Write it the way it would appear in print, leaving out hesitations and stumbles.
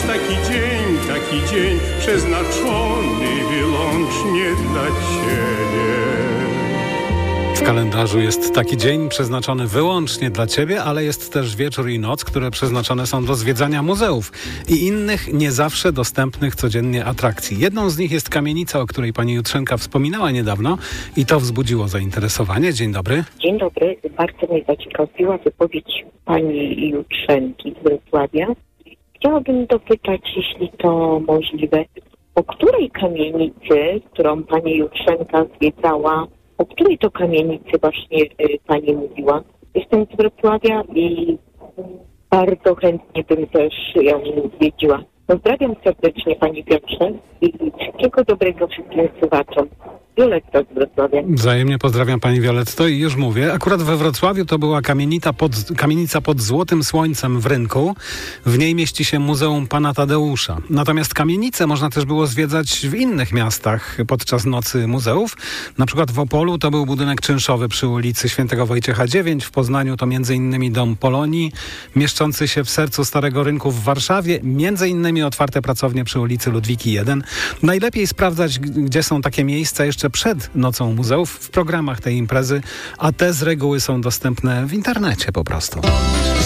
taki dzień przeznaczony wyłącznie dla Ciebie. W kalendarzu jest taki dzień przeznaczony wyłącznie dla Ciebie, ale jest też wieczór i noc, które przeznaczone są do zwiedzania muzeów i innych nie zawsze dostępnych codziennie atrakcji. Jedną z nich jest kamienica, o której pani Jutrzenka wspominała niedawno i to wzbudziło zainteresowanie. Dzień dobry. Dzień dobry. Bardzo mnie zaciekawiła wypowiedź pani Jutrzenki z Wrocławia. Chciałabym dopytać, jeśli to możliwe, o której kamienicy, którą pani Jutrzenka zwiedzała, o której to kamienicy właśnie pani mówiła? Jestem z Wrocławia i bardzo chętnie bym też ją zwiedziła. Pozdrawiam serdecznie pani Piotrze i wszystkiego dobrego wszystkim słuchaczom. Violetta z Wrocławia. Wzajemnie pozdrawiam pani Violetto i już mówię. Akurat we Wrocławiu to była kamienica pod Złotym Słońcem w Rynku. W niej mieści się Muzeum Pana Tadeusza. Natomiast kamienicę można też było zwiedzać w innych miastach podczas Nocy Muzeów. Na przykład w Opolu to był budynek czynszowy przy ulicy Świętego Wojciecha 9. W Poznaniu to m.in. Dom Polonii, mieszczący się w sercu Starego Rynku w Warszawie. M.in. otwarte pracownie przy ulicy Ludwiki 1. Najlepiej sprawdzać, gdzie są takie miejsca jeszcze przed Nocą Muzeów w programach tej imprezy, a te z reguły są dostępne w internecie po prostu.